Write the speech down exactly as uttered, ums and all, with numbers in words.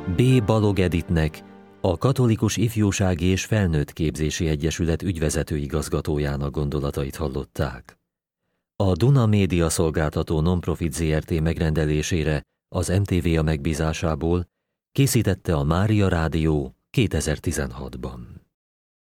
B. Balog Editnek, a Katolikus Ifjúsági és Felnőtt Képzési Egyesület ügyvezető igazgatójának gondolatait hallották. A Duna Média Szolgáltató Nonprofit zé er té megrendelésére az em té vé a megbízásából készítette a Mária Rádió kétezer-tizenhatban.